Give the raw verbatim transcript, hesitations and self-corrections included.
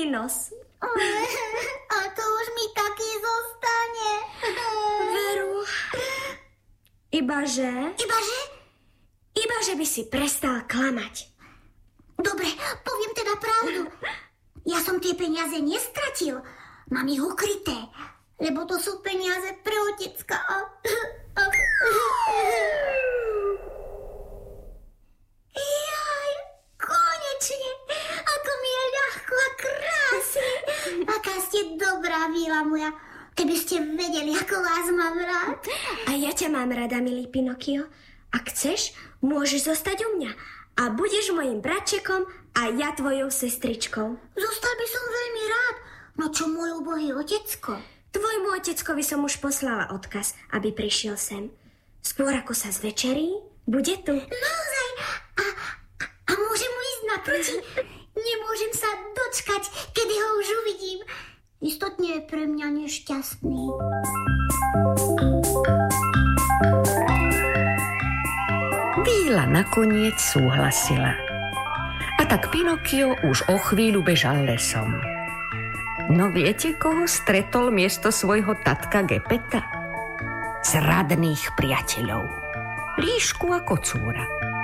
nos. A to už mi taký zostane. Veru. Ibaže... Ibaže? Ibaže by si prestal klamať. Dobre, poviem teda pravdu. Ja som tie peniaze nestratil. Mám ich ukryté, lebo to sú peniaze pre otecka. Jaj, konečne. Ako mi je ľahko a krásne. Aká ste dobrá, Vila moja. Keby ste vedeli, ako vás mám rád. A ja ťa mám rada, milý Pinokio. Ak chceš, môžeš zostať u mňa a budeš mojim bratčekom a ja tvojou sestričkou. Zostal by som veľmi rád. No čo môj ubohý otecko? Tvojmu oteckovi som už poslala odkaz, aby prišiel sem. Skôr ako sa zvečerí, bude tu. Naozaj? A, a, a môžem mu ísť naproti? Nemôžem sa dočkať, kedy ho už uvidím. Istotne je pre mňa nešťastný. Víla nakoniec súhlasila. A tak Pinokio už o chvíľu bežal lesom. No viete, koho stretol miesto svojho tatka Gepeta? Zradných priateľov. Líšku a kocúra.